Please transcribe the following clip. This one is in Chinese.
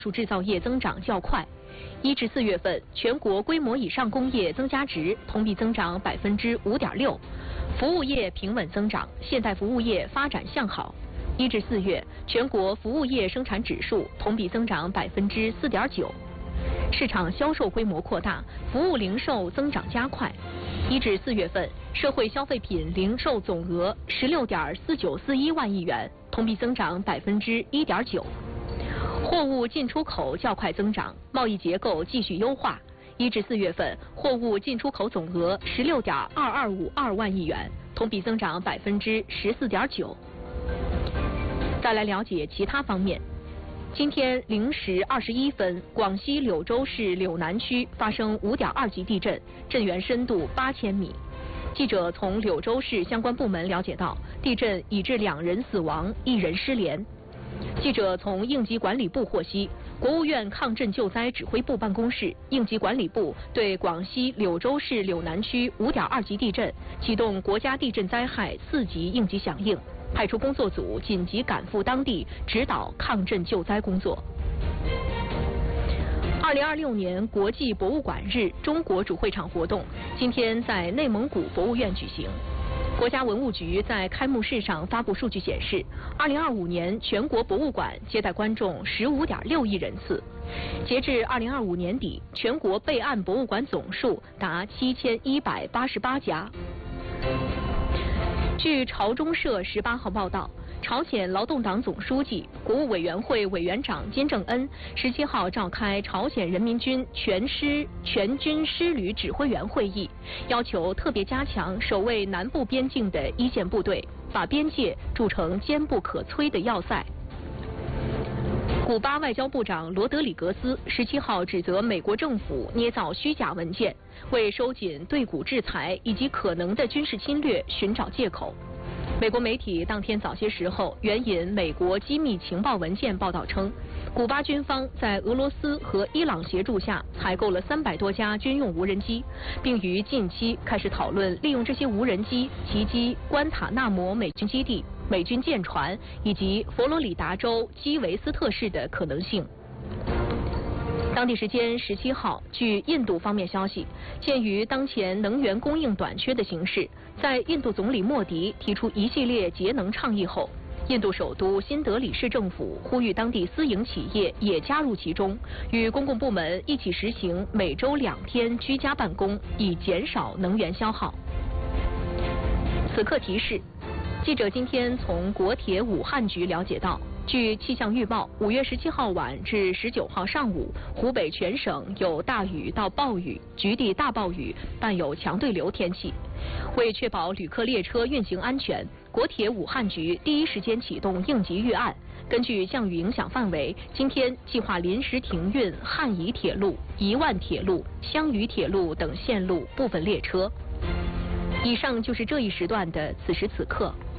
属制造业增长较快。1至4月份，全国规模以上工业增加值同比增长5.6%，服务业平稳增长，现代服务业发展向好。1至4月，全国服务业生产指数同比增长4.9%，市场销售规模扩大，服务零售增长加快。1至4月份，社会消费品零售总额16.4941万亿元，同比增长1.9%。货物进出口较快增长，贸易结构继续优化。1至4月份，货物进出口总额16.2252万亿元，同比增长14.9%。再来了解其他方面。今天0时21分，广西柳州市柳南区发生5.2级地震，震源深度8000米。记者从柳州市相关部门了解到，地震已致2人死亡，1人失联。记者从应急管理部获悉，国务院抗震救灾指挥部办公室、应急管理部对广西柳州市柳南区5.2级地震启动国家地震灾害4级应急响应，派出工作组紧急赶赴当地指导抗震救灾工作。2026年国际博物馆日中国主会场活动今天在内蒙古博物院举行。国家文物局在开幕式上发布数据显示，2025年全国博物馆接待观众15.6亿人次。截至2025年底，全国备案博物馆总数达7188家。据朝中社18号报道，朝鲜劳动党总书记、国务委员会委员长金正恩17号召开朝鲜人民军全军师旅指挥员会议，要求特别加强守卫南部边境的一线部队，把边界筑成坚不可摧的要塞。古巴外交部长罗德里格斯17号指责美国政府捏造虚假文件，为收紧对古制裁以及可能的军事侵略寻找借口。美国媒体当天早些时候援引美国机密情报文件报道称，古巴军方在俄罗斯和伊朗协助下采购了300多架军用无人机，并于近期开始讨论利用这些无人机袭击关塔纳摩美军基地、美军舰船以及佛罗里达州基维斯特市的可能性。当地时间17号，据印度方面消息，鉴于当前能源供应短缺的形势，在印度总理莫迪提出一系列节能倡议后，印度首都新德里市政府呼吁当地私营企业也加入其中，与公共部门一起实行每周2天居家办公，以减少能源消耗。此刻提示，记者今天从国铁武汉局了解到，据气象预报，5月17号晚至19号上午，湖北全省有大雨到暴雨、局地大暴雨，伴有强对流天气。为确保旅客列车运行安全，国铁武汉局第一时间启动应急预案，根据降雨影响范围，今天计划临时停运汉宜铁路、宜万铁路、襄渝铁路等线路部分列车。以上就是这一时段的此时此刻。